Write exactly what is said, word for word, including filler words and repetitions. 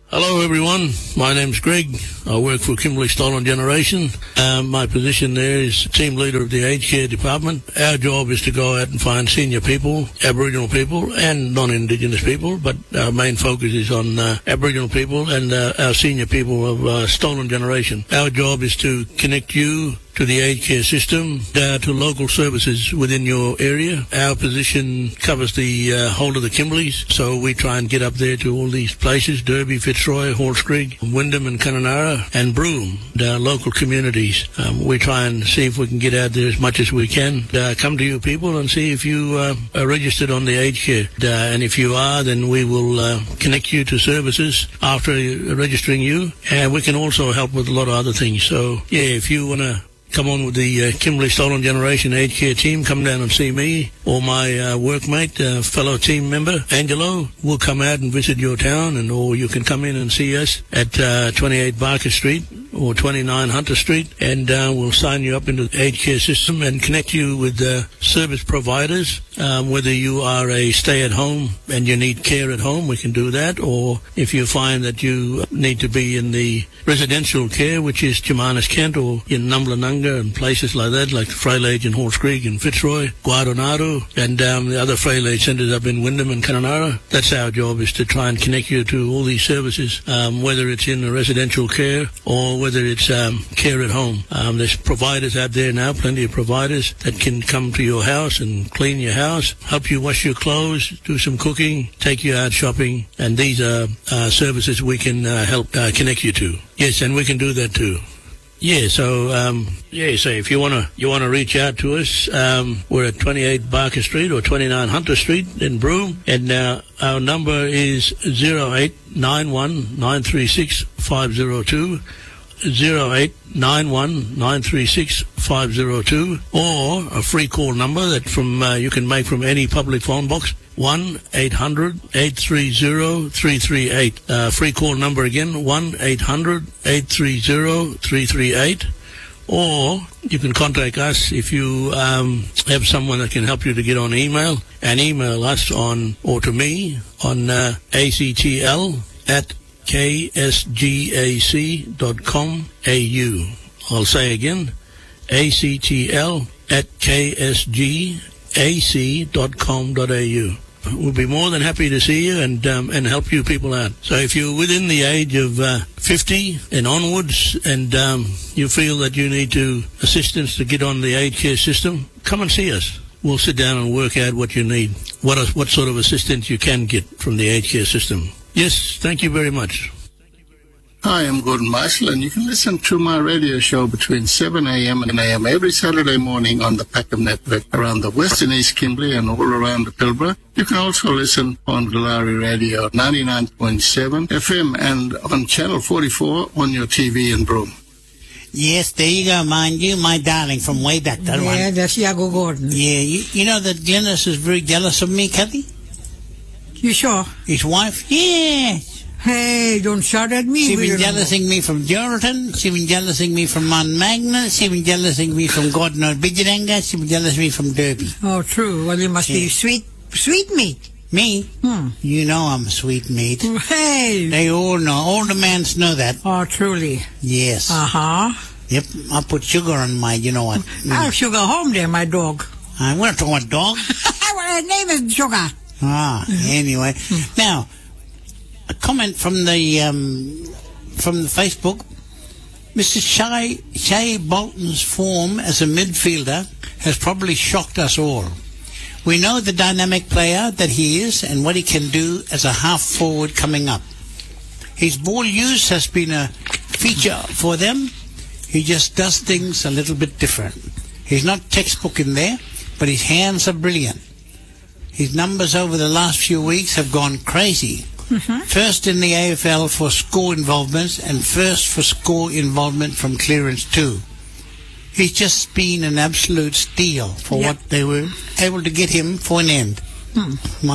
Hello everyone, my name's Greg. I work for Kimberley Stolen Generation. Um, my position there is team leader of the aged care department. Our job is to go out and find senior people, Aboriginal people and non-Indigenous people, but our main focus is on uh, Aboriginal people and uh, our senior people of uh, Stolen Generation. Our job is to connect you to the aged care system, uh, to local services within your area. Our position covers the uh, whole of the Kimberleys, so we try and get up there to all these places, Derby, Fitzroy, Halls Creek, Wyndham and Kununurra and Broome, our local communities. Um, we try and see if we can get out there as much as we can. Uh, come to you people and see if you uh, are registered on the aged care. Uh, and if you are, then we will uh, connect you to services after registering you. And we can also help with a lot of other things. So, yeah, if you want to come on with the uh, Kimberley Stolen Generation aged care team, come down and see me or my uh, workmate, uh, fellow team member, Angelo. We'll come out and visit your town, and or you can come in and see us at uh, twenty-eight Barker Street or twenty-nine Hunter Street, and uh, we'll sign you up into the aged care system and connect you with uh, service providers. Um, whether you are a stay-at-home and you need care at home, we can do that, or if you find that you need to be in the residential care, which is Jemanis Kent or in Numblanunga and places like that, like Frail Age in Halls Creek and Fitzroy, Guadonado, and um, the other Frail Age centres up in Wyndham and Kununurra. That's our job, is to try and connect you to all these services, um, whether it's in a residential care or whether it's um, care at home. Um, there's providers out there now, plenty of providers that can come to your house and clean your house, help you wash your clothes, do some cooking, take you out shopping, and these are uh, services we can uh, help uh, connect you to. Yes, and we can do that too. Yeah, so um, yeah, so if you wanna you wanna reach out to us, um, we're at twenty-eight Barker Street or twenty-nine Hunter Street in Broome, and uh, our number is zero eight nine one nine three six five zero two. zero eight nine one nine three six five zero two, or a free call number that from uh, you can make from any public phone box, one eight hundred eight three zero three three eight. Uh, free call number again, one eight hundred eight three zero three three eight. Or you can contact us if you um, have someone that can help you to get on email, and email us on, or to me, on uh, A C T L at k s g a c dot com a u. I'll say again, A C T L at k s g a c dot com dot a u. We'll be more than happy to see you and um, and help you people out. So if you're within the age of uh, fifty and onwards, and um, you feel that you need to assistance to get on the aged care system, come and see us. We'll sit down and work out what you need, what what sort of assistance you can get from the aged care system. Yes, thank you very much. Hi, I'm Gordon Marshall, and you can listen to my radio show between seven a.m. and nine a.m. every Saturday morning on the Packham Network around the Western East Kimberley and all around the Pilbara. You can also listen on Galari Radio ninety-nine point seven F M and on Channel forty-four on your T V in Broome. Yes, there you go, mind you, my darling, from way back. That yeah, one. that's Iago Gordon. Yeah, you, you know that Glennis is very jealous of me, Kathy? You sure? His wife? Yeah. Hey, don't shout at me. She's been jealousing me from Geraldton. She's been jealousing me from Mount Magna. She's been jealousing me from God knows Bidjaranga. She's been jealous me from Derby. Oh, true. Well, you must yeah. be sweet, sweet meat. Me? Hmm. You know I'm a sweet meat. Hey. They all know. All the mans know that. Oh, truly. Yes. Uh-huh. Yep. I put sugar on my, you know what. I have Sugar home there, my dog. I'm going to talk about dog. Well, her name is Sugar. Ah, anyway. Now, a comment from the um, from the Facebook. Mister Shai, Shai Bolton's form as a midfielder has probably shocked us all. We know the dynamic player that he is and what he can do as a half forward coming up. His ball use has been a feature for them. He just does things a little bit different. He's not textbook in there, but his hands are brilliant. His numbers over the last few weeks have gone crazy. Mm-hmm. First in the A F L for score involvements and first for score involvement from clearance too. He's just been an absolute steal for yep. what they were able to get him for an end. Hmm. My